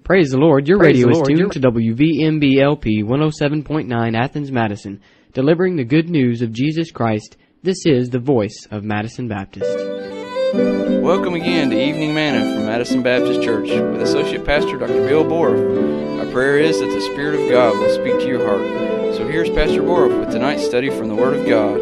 Praise the Lord, your radio is tuned to WVMB-LP 107.9 Athens, Madison, delivering the good news of Jesus Christ. This is the voice of Madison Baptist. Welcome again to Evening Manna from Madison Baptist Church with Associate Pastor Dr. Bill Boroff. Our prayer is that the Spirit of God will speak to your heart. So here's Pastor Boroff with tonight's study from the Word of God.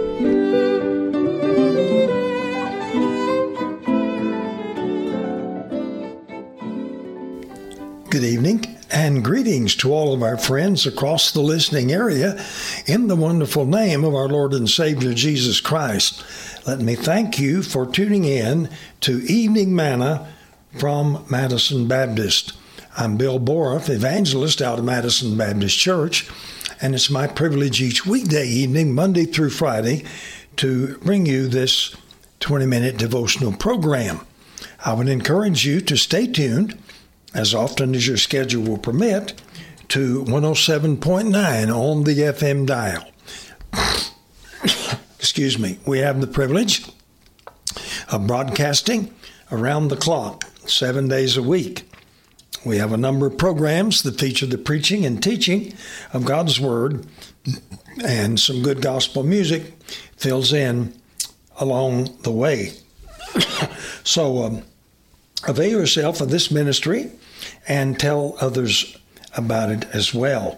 Good evening and greetings to all of our friends across the listening area in the wonderful name of our Lord and Savior Jesus Christ. Let me thank you for tuning in to Evening Manna from Madison Baptist. I'm Bill Boroff, evangelist out of Madison Baptist Church, and it's my privilege each weekday evening, Monday through Friday, to bring you this 20-minute devotional program. I would encourage you to stay tuned as often as your schedule will permit, to 107.9 on the FM dial. Excuse me. We have the privilege of broadcasting around the clock, 7 days a week. We have a number of programs that feature the preaching and teaching of God's Word, and some good gospel music fills in along the way. So avail yourself of this ministry and tell others about it as well.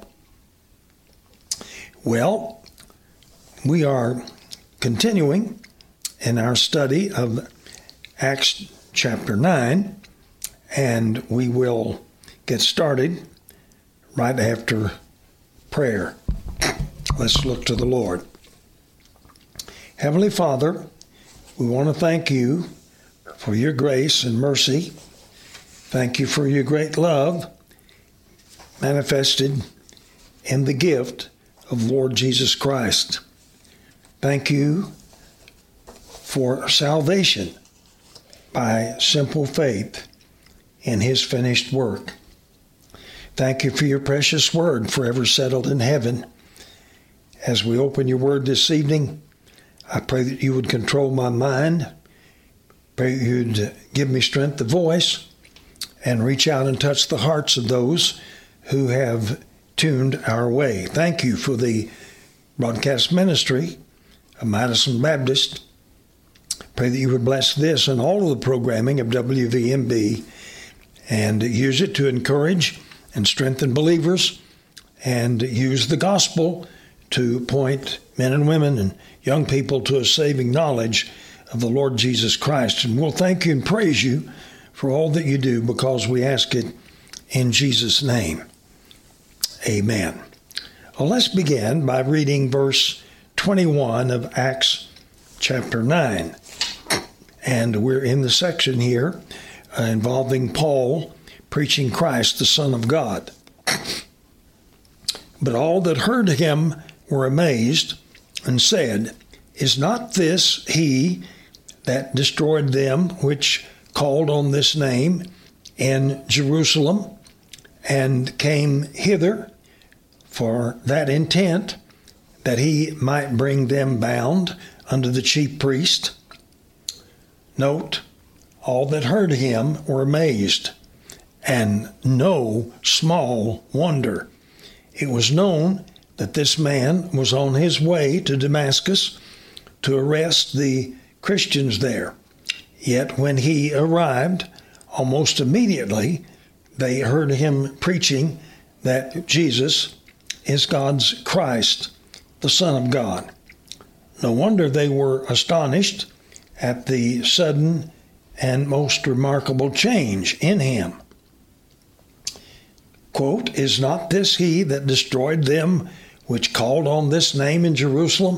Well, we are continuing in our study of Acts chapter 9, and we will get started right after prayer. Let's look to the Lord. Heavenly Father, we want to thank you for your grace and mercy. Thank you for your great love manifested in the gift of Lord Jesus Christ. Thank you for salvation by simple faith in his finished work. Thank you for your precious word forever settled in heaven. As we open your word this evening, I pray that you would control my mind. Pray you'd give me strength of voice and reach out and touch the hearts of those who have tuned our way. Thank you for the broadcast ministry of Madison Baptist. Pray that you would bless this and all of the programming of WVMB and use it to encourage and strengthen believers and use the gospel to point men and women and young people to a saving knowledge of the Lord Jesus Christ. And we'll thank you and praise you for all that you do, because we ask it in Jesus' name. Amen. Well, let's begin by reading verse 21 of Acts chapter 9. And we're in the section here involving Paul preaching Christ, the Son of God. But all that heard him were amazed and said, "Is not this he that destroyed them which called on this name in Jerusalem, and came hither for that intent, that he might bring them bound unto the chief priest?" Note, all that heard him were amazed, and no small wonder. It was known that this man was on his way to Damascus to arrest the Christians there. Yet when he arrived, almost immediately, they heard him preaching that Jesus is God's Christ, the Son of God. No wonder they were astonished at the sudden and most remarkable change in him. Quote, "Is not this he that destroyed them which called on this name in Jerusalem,